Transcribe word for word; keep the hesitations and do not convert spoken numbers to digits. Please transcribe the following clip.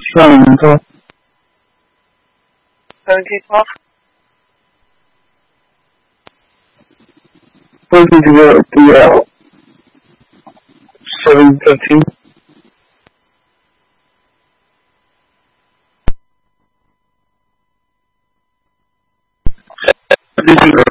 Santo. Can you kick off? When did you go the uh, seven thirteen? Did you go